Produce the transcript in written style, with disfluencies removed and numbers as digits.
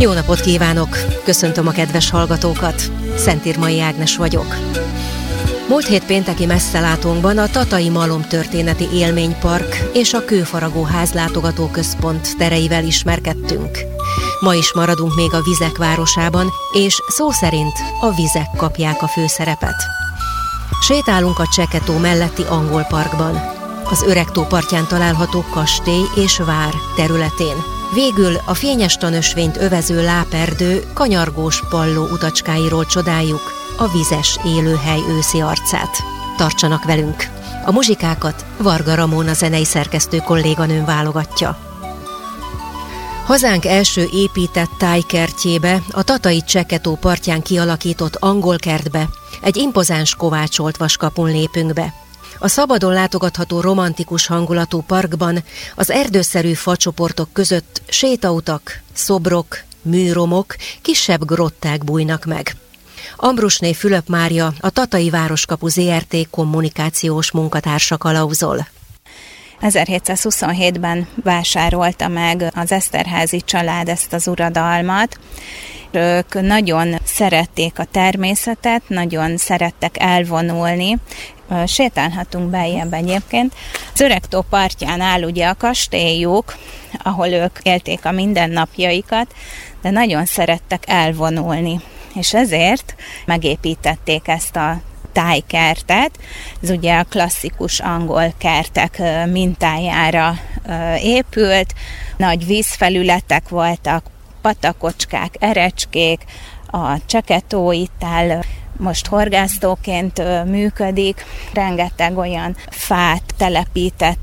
Jó napot kívánok! Köszöntöm a kedves hallgatókat. Szentírmai Ágnes vagyok. Múlt hét pénteki messzelátónkban a Tatai Malomtörténeti Élménypark és a Kőfaragóház látogatóközpont tereivel ismerkedtünk. Ma is maradunk még a vizek városában, és szó szerint a vizek kapják a főszerepet. Sétálunk a Csekke-tó melletti Angol Parkban, az Öregtó partján található kastély és vár területén. Végül a fényes tanösvényt övező láperdő kanyargós palló utacskáiról csodáljuk a vizes élőhely őszi arcát. Tartsanak velünk! A muzsikákat Varga Ramóna zenei szerkesztő kolléganőm válogatja. Hazánk első épített tájkertjébe, a Tatai Csekke-tó partján kialakított Angol kertbe, egy impozáns kovácsolt vaskapun lépünk be. A szabadon látogatható romantikus hangulatú parkban az erdőszerű facsoportok között sétautak, szobrok, műromok, kisebb grották bújnak meg. Ambrusné Fülöp Mária, a Tatai Városkapu Zrt. Kommunikációs munkatársa kalauzol. 1727-ben vásárolta meg az Eszterházy család ezt az uradalmat. Ők nagyon szerették a természetet, nagyon szerettek elvonulni. Sétálhatunk beljebb egyébként. Az Öregtó partján áll ugye a kastélyuk, ahol ők élték a mindennapjaikat, de nagyon szerettek elvonulni. És ezért megépítették ezt a tájkertet. Ez ugye a klasszikus angol kertek mintájára épült. Nagy vízfelületek voltak, patakocskák, erecskék, a Csekke-tó itt áll, most horgásztóként működik, rengeteg olyan fát telepített